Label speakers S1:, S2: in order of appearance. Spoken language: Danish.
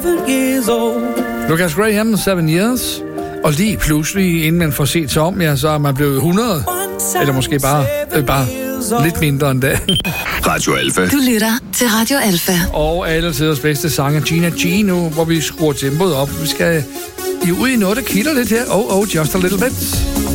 S1: Lucas Graham, 7 Years. Og lige pludselig, inden man får set sig om, ja, så er man blevet 100. Eller måske bare lidt mindre end det.
S2: Radio Alfa.
S3: Du lytter til Radio Alfa.
S1: Og alle tiders bedste sanger, Gina G nu, hvor vi skruer tempoet op. Vi skal ud i noget, der kilder lidt her. Oh, just a little bit.